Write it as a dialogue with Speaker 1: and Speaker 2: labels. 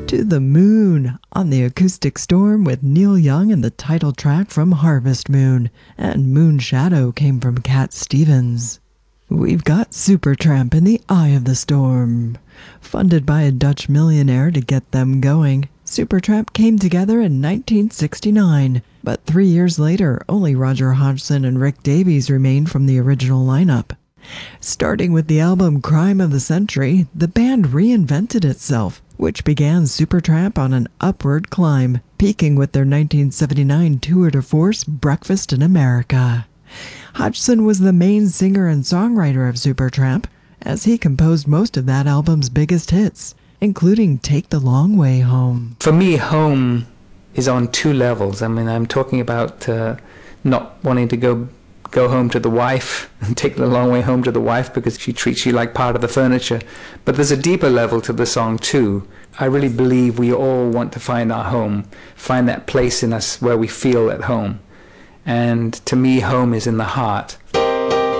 Speaker 1: To the Moon on the Acoustic Storm with Neil Young and the title track from Harvest Moon, and Moon Shadow came from Cat Stevens. We've got Supertramp in the Eye of the Storm. Funded by a Dutch millionaire to get them going, Supertramp came together in 1969, but 3 years later, only Roger Hodgson and Rick Davies remained from the original lineup. Starting with the album Crime of the Century, the band reinvented itself, which began Supertramp on an upward climb, peaking with their 1979 tour de force Breakfast in America. Hodgson was the main singer and songwriter of Supertramp, as he composed most of that album's biggest hits, including Take the Long Way Home.
Speaker 2: For me, home is on two levels. I mean, I'm talking about not wanting to go home to the wife and take the long way home to the wife because she treats you like part of the furniture. But there's a deeper level to the song too. I really believe we all want to find our home, find that place in us where we feel at home. And to me, home is in the heart.